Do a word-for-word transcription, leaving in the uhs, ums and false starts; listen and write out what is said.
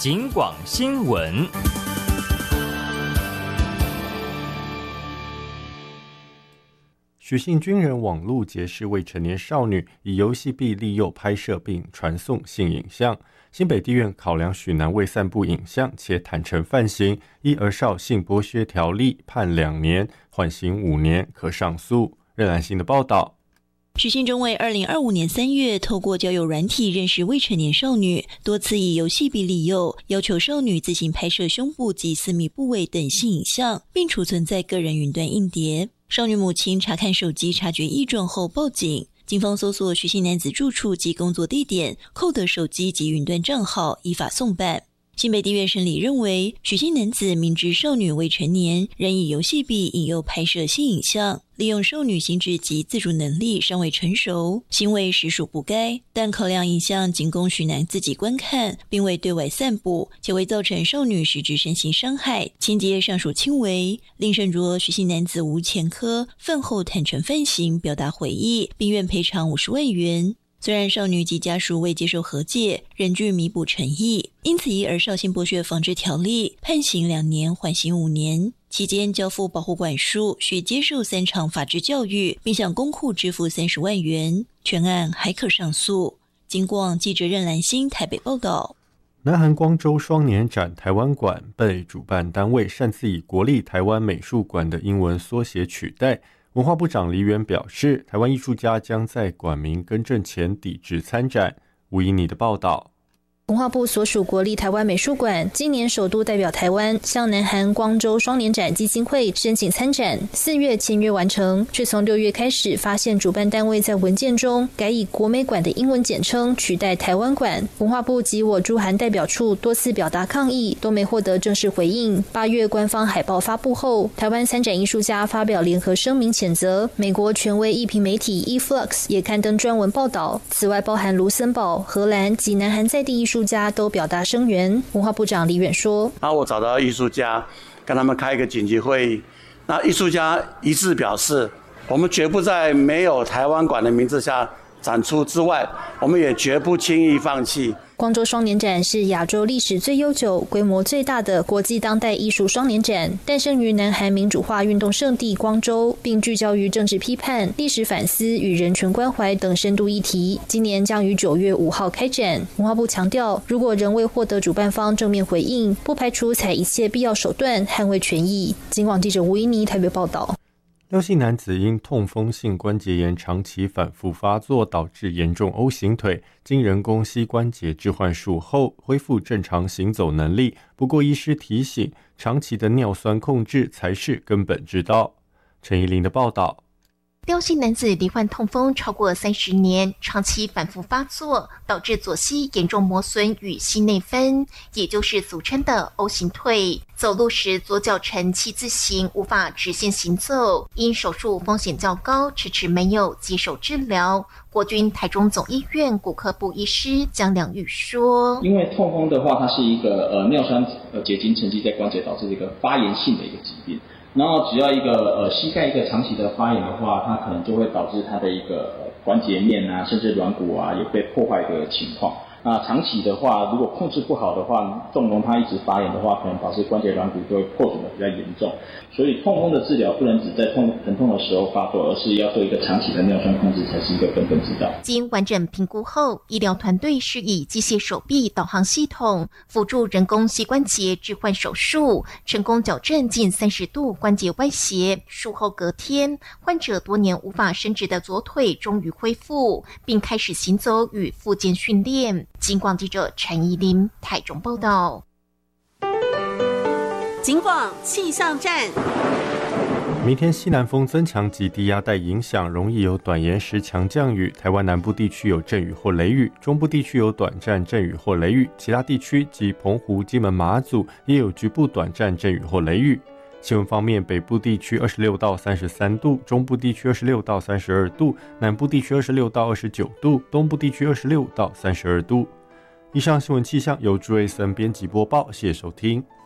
警广新闻。 许姓军人网路结识未成年少女，以游戏币利诱拍摄并传送性影像。新北地院考量许男未散布影像且坦诚犯行，依儿少性剥削条例判两年，缓刑五年，可上诉。任兰馨的报道。 许姓中尉二零二五年三月透过交友软体认识未成年少女，多次以游戏币利诱，要求少女自行拍摄胸部及私密部位等性影像，并储存在个人云端硬碟。少女母亲查看手机察觉异状后报警，警方搜索许姓男子住处及工作地点，扣得手机及云端账号，依法送办。新北地院审理认为，许姓男子明知少女未成年，仍以游戏币引诱拍摄性影像，利用少女心智及自主能力尚未成熟，行为实属不该。但考量影像仅供许男自己观看，并未对外散布，且未造成少女实质身心伤害，情节尚属轻微。另审酌许姓男子无前科，犯后坦诚犯行，表达悔意，并愿赔偿五十万元。虽然少女及家属未接受和解，仍具弥补诚意，因此依儿少性剥削防治条例判刑两年，缓刑五年。期间交付保护管束，需接受三场法治教育，并向公库支付三十万元。全案还可上诉。警广记者任兰馨台北报道。 南韩光州双年展台湾馆被主办单位擅自以国立台湾美术馆的英文缩写取代。文化部长黎元表示，台湾艺术家将在馆名更正前抵制参展。吴怡妮的报道。 文化部所属国立台湾美术馆今年首度代表台湾向南韩光州双年展基金会申请参展，四月签约完成，却从六月开始发现主办单位在文件中改以国美馆的英文简称取代台湾馆。文化部及我驻韩代表处多次表达抗议，都没获得正式回应。八月官方海报发布后，台湾参展艺术家发表联合声明谴责，美国权威艺评媒体 E-Flux 也刊登专文报道。此外，包含卢森堡、荷兰及南韩在地艺术艺术家都表达声援。文化部长李远说：“ 那我找到艺术家，跟他们开一个紧急会议。那艺术家一致表示，我们绝不在没有台湾馆的名字下展出之外，我们也绝不轻易放弃。” 光州双年展是亚洲历史最悠久、规模最大的国际当代艺术双年展，诞生于南韩民主化运动圣地光州，并聚焦于政治批判、历史反思与人权关怀等深度议题。今年将于九月五号开展。文化部强调，如果仍未获得主办方正面回应，不排除采一切必要手段捍卫权益。警广记者吴怡妮台北报道。 廖姓男子因痛风性关节炎长期反复发作，导致严重 O 型腿，经人工膝关节置换术后恢复正常行走能力。不过医师提醒，长期的尿酸控制才是根本之道。陈怡玲的报道。 廖姓男子罹患痛风超过三十年，长期反复发作，导致左膝严重磨损与膝内分，也就是俗称的 O 型腿。走路时左脚呈七字形，无法直线行走，因手术风险较高，迟迟没有接受治疗。国军台中总医院骨科部医师江良宇说：“ 因为痛风的话，它是一个呃尿酸呃结晶沉积在关节，导致一个发炎性的一个疾病。然后只要一个呃膝盖一个长期的发炎的话，它可能就会导致它的一个、呃、关节面啊，甚至软骨啊有被破坏的情况。那长期的话，如果控制不好的话，纵容它一直发炎的话，可能导致关节软骨就会破损的比较严重。所以痛风的治疗不能只在痛疼痛的时候发作，而是要做一个长期的尿酸控制，才是一个根本之道。” 经完整评估后，医疗团队是以机械手臂导航系统辅助人工膝关节置换手术，成功矫正近三十度关节歪斜。术后隔天，患者多年无法伸直的左腿终于恢复，并开始行走与复健训练。警广记者陈怡琳台中报道。 警广气象站。 明天西南风增强及低压带影响，容易有短延时强降雨。台湾南部地区有阵雨或雷雨，中部地区有短暂阵雨或雷雨，其他地区及澎湖、金门、马祖也有局部短暂阵雨或雷雨。气温方面，北部地区二十六到三十三度，中部地区二十六到三十二度，南部地区二十六到二十九度，东部地区二十六到三十二度。以上新闻气象由朱瑞森编辑播报，谢谢收听。